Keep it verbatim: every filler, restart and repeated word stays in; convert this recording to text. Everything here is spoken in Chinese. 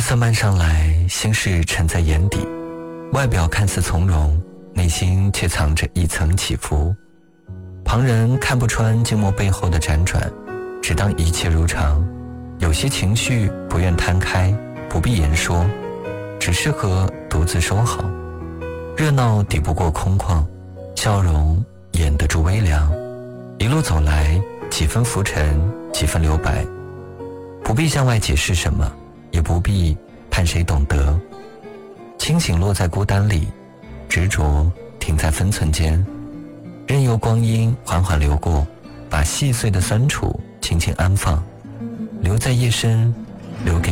色漫上来，心事沉在眼底，外表看似从容，内心却藏着一层起伏。旁人看不穿静默背后的辗转，只当一切如常。有些情绪不愿摊开，不必言说，只适合独自收好。热闹抵不过空旷，笑容掩得住微凉。一路走来，几分浮沉，几分留白，不必向外解释什么，也不必盼谁懂得。清醒落在孤单里，执着停在分寸间，任由光阴缓缓流过，把细碎的酸楚轻轻安放，留在夜深，留给